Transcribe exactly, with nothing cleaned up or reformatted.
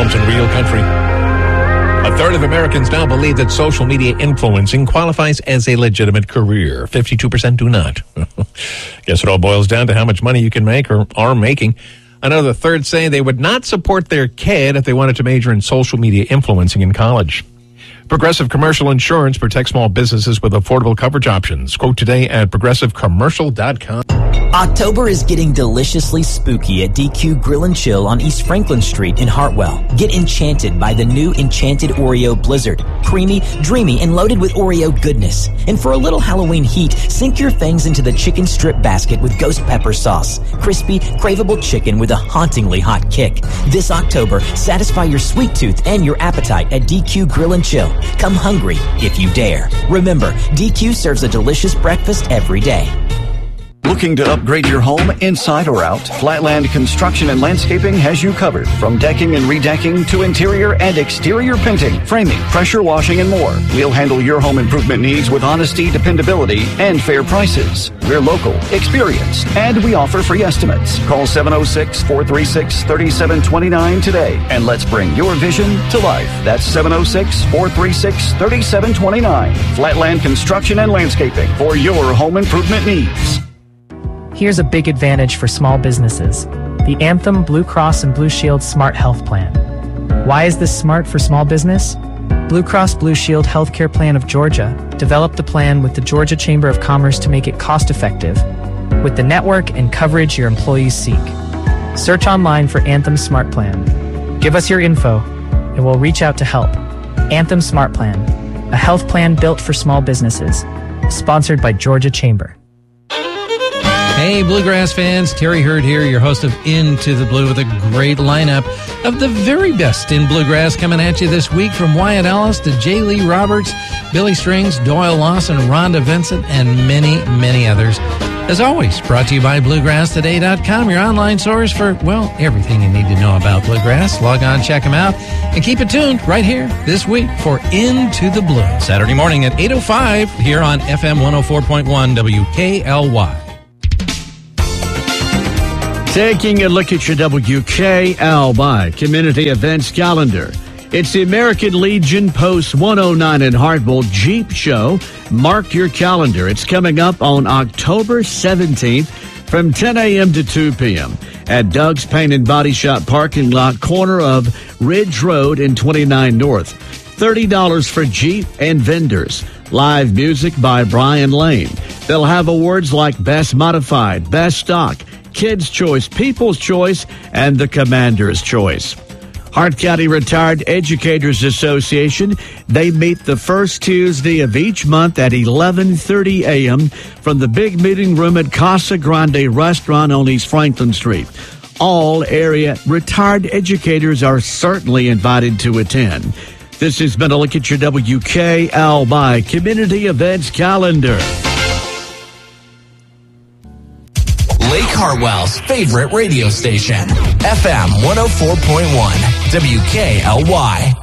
homes in real country. A third of Americans now believe that social media influencing qualifies as a legitimate career. fifty-two percent do not. Guess it all boils down to how much money you can make or are making. Another third say they would not support their kid if they wanted to major in social media influencing in college. Progressive Commercial Insurance protects small businesses with affordable coverage options. Quote today at progressive commercial dot com. October is getting deliciously spooky at D Q Grill and Chill on East Franklin Street in Hartwell. Get enchanted by the new Enchanted Oreo Blizzard. Creamy, dreamy, and loaded with Oreo goodness. And for a little Halloween heat, sink your fangs into the chicken strip basket with ghost pepper sauce. Crispy, craveable chicken with a hauntingly hot kick. This October, satisfy your sweet tooth and your appetite at D Q Grill and Chill. Come hungry if you dare. Remember, D Q serves a delicious breakfast every day. Looking to upgrade your home inside or out? Flatland Construction and Landscaping has you covered. From decking and redecking to interior and exterior painting, framing, pressure washing, and more. We'll handle your home improvement needs with honesty, dependability, and fair prices. We're local, experienced, and we offer free estimates. Call seven oh six, four three six, three seven two nine today, and let's bring your vision to life. That's seven oh six, four three six, three seven two nine. Flatland Construction and Landscaping for your home improvement needs. Here's a big advantage for small businesses. The Anthem Blue Cross and Blue Shield Smart Health Plan. Why is this smart for small business? Blue Cross Blue Shield Healthcare Plan of Georgia developed the plan with the Georgia Chamber of Commerce to make it cost-effective, with the network and coverage your employees seek. Search online for Anthem Smart Plan. Give us your info, and we'll reach out to help. Anthem Smart Plan, a health plan built for small businesses. Sponsored by Georgia Chamber. Hey, Bluegrass fans, Terry Hurd here, your host of Into the Blue, with a great lineup of the very best in Bluegrass coming at you this week, from Wyatt Ellis to J. Lee Roberts, Billy Strings, Doyle Lawson, Rhonda Vincent, and many, many others. As always, brought to you by Bluegrass Today dot com, your online source for, well, everything you need to know about Bluegrass. Log on, check them out, and keep it tuned right here this week for Into the Blue, Saturday morning at eight oh five here on F M one oh four point one W K L Y. Taking a look at your W K L Y community events calendar. It's the American Legion Post one oh nine in Hartwell Jeep Show. Mark your calendar. It's coming up on October seventeenth from ten a.m. to two p.m. at Doug's Paint and Body Shop parking lot, corner of Ridge Road and twenty-nine North. thirty dollars for Jeep and vendors. Live music by Brian Lane. They'll have awards like Best Modified, Best Stock, Kids' Choice, People's Choice, and the Commander's Choice. Hart County Retired Educators Association, they meet the first Tuesday of each month at eleven thirty a.m. from the big meeting room at Casa Grande Restaurant on East Franklin Street. All area retired educators are certainly invited to attend. This has been a look at your W K L Y Community Events Calendar. Lake Hartwell's favorite radio station, F M one oh four point one W K L Y.